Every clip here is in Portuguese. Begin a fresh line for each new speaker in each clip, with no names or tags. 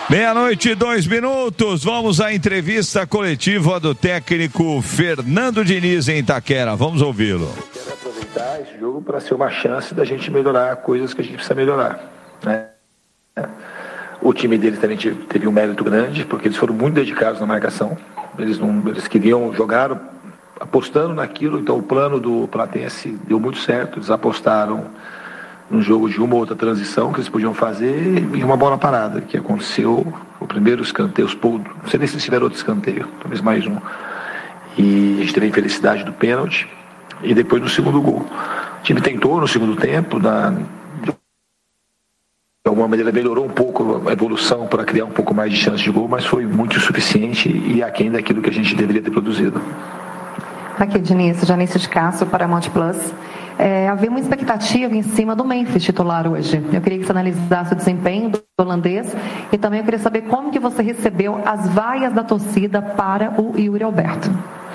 Meia-noite, 2 minutos. Vamos à entrevista coletiva do técnico Fernando Diniz em Itaquera. Vamos ouvi-lo.
Eu quero aproveitar esse jogo para ser uma chance da gente melhorar coisas que a gente precisa melhorar, né? O time dele também teve um mérito grande, porque eles foram muito dedicados na marcação. Eles queriam jogar apostando naquilo, então o plano do Platense deu muito certo. Eles apostaram num jogo de uma ou outra transição que eles podiam fazer e uma bola parada, que aconteceu o primeiro escanteio, não sei nem se tiveram outro escanteio, talvez mais um. E a gente teve a infelicidade do pênalti e depois do segundo gol. O time tentou no segundo tempo, de alguma maneira melhorou um pouco a evolução para criar um pouco mais de chance de gol, mas foi muito insuficiente e aquém daquilo que a gente deveria ter produzido.
Aqui, Diniz, Janice de Castro, Paramount Plus. Havia uma expectativa em cima do Memphis titular hoje. Eu queria que você analisasse o desempenho do holandês e também eu queria saber como que você recebeu as vaias da torcida para o Yuri Alberto.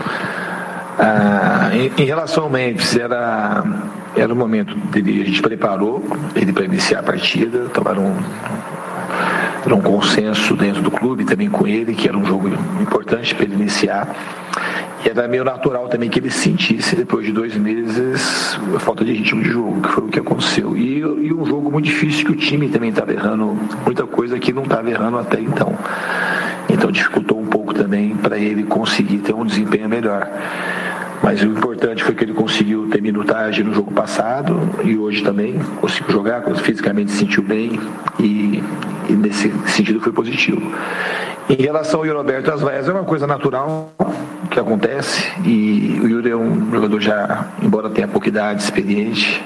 Em relação ao Memphis, era o momento dele, a gente preparou ele para iniciar a partida, tomaram um consenso dentro do clube também com ele, que era um jogo importante para ele iniciar. E era meio natural também que ele sentisse, depois de 2 meses, a falta de ritmo de jogo, que foi o que aconteceu. E um jogo muito difícil, que o time também estava errando muita coisa que não estava errando até então. Então dificultou um pouco também para ele conseguir ter um desempenho melhor. Mas o importante foi que ele conseguiu ter minutagem no jogo passado e hoje também conseguiu jogar, fisicamente se sentiu bem e nesse sentido foi positivo. Em relação ao Yuri Alberto e as vaias, é uma coisa natural que acontece e o Yuri é um jogador já, embora tenha pouca idade, experiente,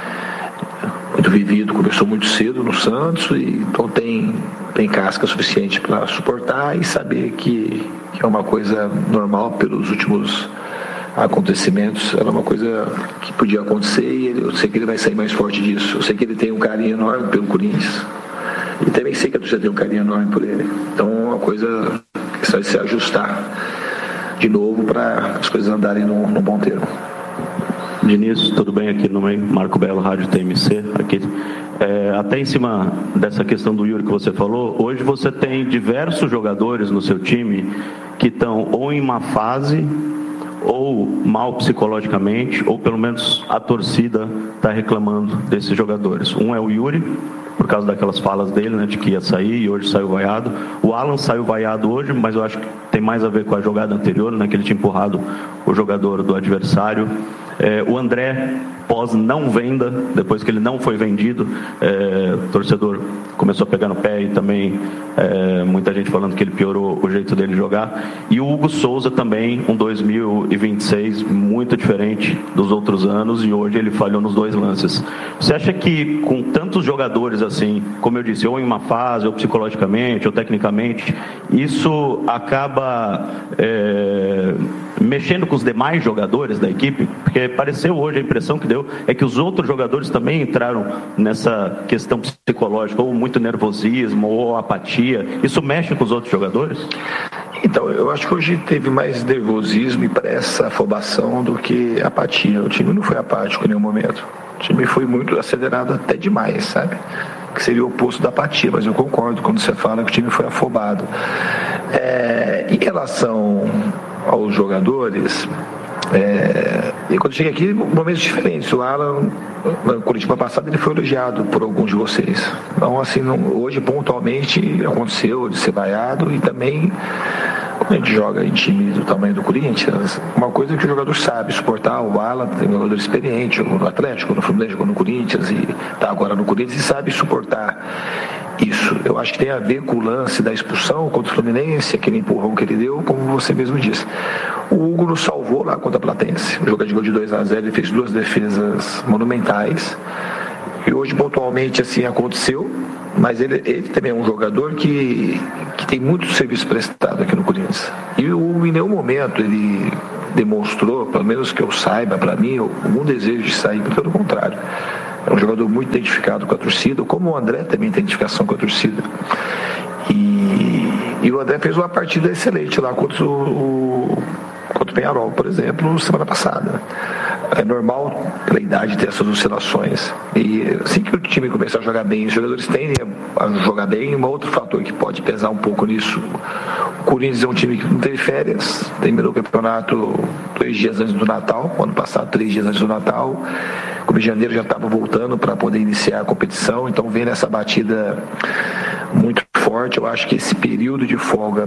muito vivido, começou muito cedo no Santos e então tem casca suficiente para suportar e saber que é uma coisa normal pelos últimos acontecimentos, era uma coisa que podia acontecer e eu sei que ele vai sair mais forte disso. Eu sei que ele tem um carinho enorme pelo Corinthians e também sei que a torcida tem um carinho enorme por ele. Então é uma coisa que só se ajustar de novo para as coisas andarem num bom termo.
Diniz, tudo bem? Aqui no meio, Marco Belo, Rádio TMC, aqui. Até em cima dessa questão do Yuri que você falou, hoje você tem diversos jogadores no seu time que estão ou em uma fase ou mal psicologicamente, ou pelo menos a torcida está reclamando desses jogadores. Um é o Yuri, por causa daquelas falas dele, né, de que ia sair e hoje saiu vaiado. O Alan saiu vaiado hoje, mas eu acho que tem mais a ver com a jogada anterior, né, que ele tinha empurrado o jogador do adversário. O André, pós não venda, depois que ele não foi vendido, o torcedor começou a pegar no pé e também muita gente falando que ele piorou o jeito dele jogar. E o Hugo Souza também, um 2026 muito diferente dos outros anos e hoje ele falhou nos 2 lances. Você acha que com tantos jogadores assim, como eu disse, ou em uma fase, ou psicologicamente, ou tecnicamente, isso acaba mexendo com os demais jogadores da equipe? Porque pareceu hoje, a impressão que deu é que os outros jogadores também entraram nessa questão psicológica, ou muito nervosismo, ou apatia. Isso mexe com os outros jogadores?
Então, eu acho que hoje teve mais nervosismo e pressa, afobação do que apatia. O time não foi apático em nenhum momento. O time foi muito acelerado até demais, sabe? Que seria o oposto da apatia, mas eu concordo quando você fala que o time foi afobado. Em relação aos jogadores, e quando cheguei aqui, momentos diferentes. O Alan, no Curitiba passado, ele foi elogiado por alguns de vocês. Então, assim, hoje, pontualmente, aconteceu de ser vaiado e também, quando a gente joga em time do tamanho do Corinthians, uma coisa que o jogador sabe suportar. O Alan tem um jogador experiente, jogou no Atlético, jogou no Fluminense, jogou no Corinthians e está agora no Corinthians e sabe suportar isso. Eu acho que tem a ver com o lance da expulsão contra o Fluminense, aquele empurrão que ele deu, como você mesmo disse. O Hugo nos salvou lá contra a Platense. O jogo de gol de 2-0, ele fez 2 defesas monumentais. E hoje, pontualmente, assim aconteceu. Mas ele também é um jogador que tem muito serviço prestado aqui no Corinthians. E o Hugo, em nenhum momento, ele demonstrou, pelo menos que eu saiba, para mim, algum desejo de sair, pelo contrário. É um jogador muito identificado com a torcida, como o André também tem identificação com a torcida. E o André fez uma partida excelente lá contra o Peñarol, por exemplo, semana passada. É normal pela idade ter essas oscilações. E assim que o time começar a jogar bem, os jogadores tendem a jogar bem. Um outro fator que pode pesar um pouco nisso, o Corinthians é um time que não teve férias, terminou o campeonato 2 dias antes do Natal, ano passado 3 dias antes do Natal. O Rio de Janeiro já estava voltando para poder iniciar a competição, então vem nessa batida muito forte. Eu acho que esse período de folga